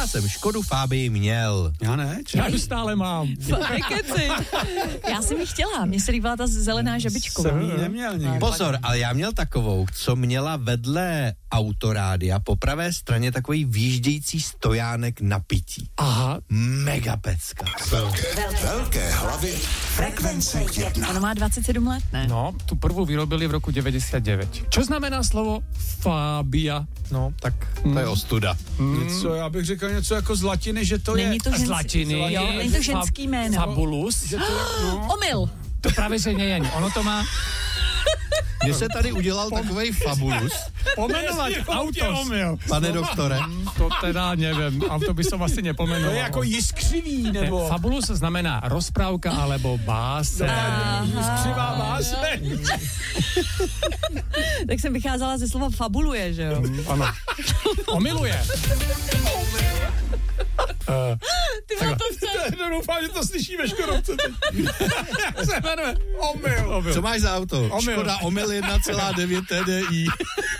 Já jsem Škodu Fabii měl. Já ne? Já ji stále mám. Nekeci. Já jsem ji chtěla, mně se líbila ta zelená žabičková. Jsem ji neměl nikdy. Pozor, ale já měl takovou, co měla vedle autorádia po pravé straně takový výjíždějící stojánek na pití. Aha. Mega pecka. Velké hlavy frekvence 1. Ono má 27 let, ne? No, tu prvú vyrobili v roku 99. Čo znamená slovo Fabia? No, tak... To je ostuda. Něco, já bych řekl něco jako z latiny, že to Není je... to Z latiny. Jo, není to ženský jméno. Fabulus. Že to je, no. Omyl. To práve, že nie je. Ono to má Mně se tady udělal takovej fabulus, pomenovať auto. pane doktore. To teda neviem. Auto by som asi To nepomenoval. je jako jiskřivý, nebo... Fabulus znamená rozprávka alebo báseň. Jiskřivá báseň. Tak jsem vycházela ze slova fabuluje, že jo? Ano. Omyluje. Ty vole, to chce. Doufám, že to slyšíme, Škodo. Jak se jmenuje? Omyl. Co máš za auto? Omyl. Škoda Omyl 1,9 TDI.